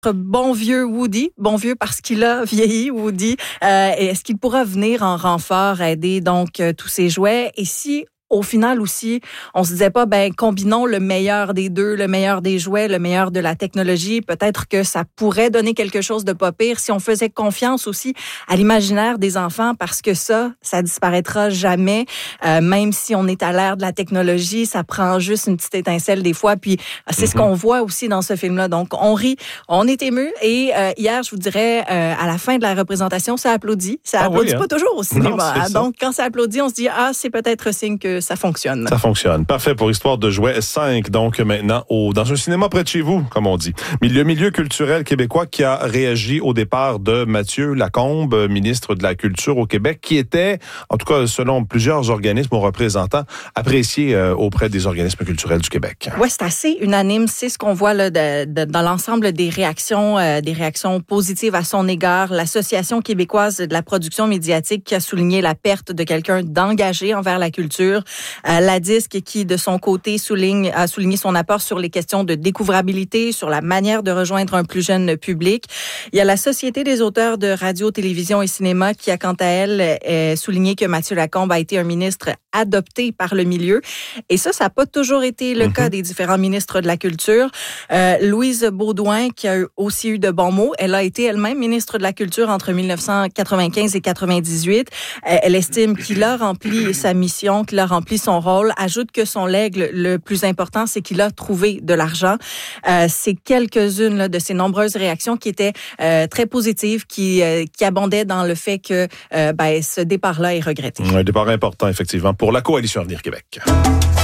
bon vieux Woody, bon vieux parce qu'il a vieilli, Woody. Et est-ce qu'il pourra venir en renfort aider donc tous ces jouets? Et si au final aussi, on se disait pas, combinons le meilleur des deux, le meilleur des jouets, le meilleur de la technologie. Peut-être que ça pourrait donner quelque chose de pas pire si on faisait confiance aussi à l'imaginaire des enfants, parce que ça disparaîtra jamais. Même si on est à l'ère de la technologie, ça prend juste une petite étincelle des fois. Puis c'est ce qu'on voit aussi dans ce film-là. Donc on rit, on est ému. Et hier, je vous dirais, à la fin de la représentation, ça applaudit. Ça applaudit pas toujours au cinéma. Non, donc quand ça applaudit, on se dit, c'est peut-être signe que ça fonctionne. Ça fonctionne. Parfait pour Histoire de jouets 5. Donc maintenant, dans un cinéma près de chez vous, comme on dit. Mais le milieu culturel québécois qui a réagi au départ de Mathieu Lacombe, ministre de la Culture au Québec, qui était, en tout cas selon plusieurs organismes ou représentants, apprécié auprès des organismes culturels du Québec. Oui, c'est assez unanime. C'est ce qu'on voit là, dans l'ensemble des réactions positives à son égard. L'Association québécoise de la production médiatique qui a souligné la perte de quelqu'un d'engagé envers la culture. La Disque qui, de son côté, a souligné son apport sur les questions de découvrabilité, sur la manière de rejoindre un plus jeune public. Il y a la Société des auteurs de radio, télévision et cinéma qui a, quant à elle, souligné que Mathieu Lacombe a été un ministre adopté par le milieu. Et ça n'a pas toujours été le cas des différents ministres de la Culture. Louise Beaudoin, qui a aussi eu de bons mots, elle a été elle-même ministre de la Culture entre 1995 et 98. Elle estime qu'il a rempli sa mission, qu'il a rempli son rôle, ajoute que son legs le plus important, c'est qu'il a trouvé de l'argent. C'est quelques-unes là, de ces nombreuses réactions qui étaient très positives, qui abondaient dans le fait que ce départ-là est regretté. Un départ important, effectivement, pour la Coalition Avenir Québec.